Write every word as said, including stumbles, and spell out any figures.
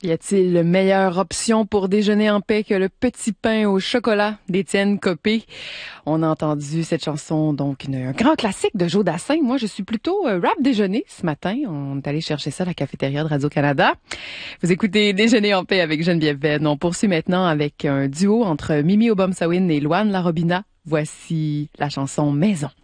Y a-t-il une meilleure option pour déjeuner en paix que le petit pain au chocolat d'Étienne Copé? On a entendu cette chanson, donc une, un grand classique de Joe Dassin. Moi, je suis plutôt euh, rap déjeuner ce matin. On est allé chercher ça à la cafétéria de Radio-Canada. Vous écoutez Déjeuner en paix avec Geneviève Venn. On poursuit maintenant avec un duo entre Mimi Obomsawin et Loane Larobina. Voici la chanson Maison.